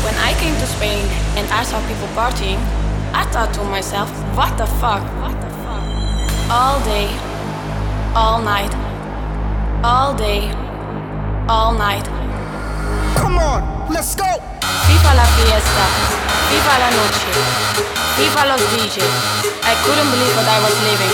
When I came to Spain and I saw people partying, I thought to myself, what the fuck? All day, all night, all day, all night. Come on, let's go! Viva la fiesta, viva la noche, viva los DJ. I couldn't believe what I was living.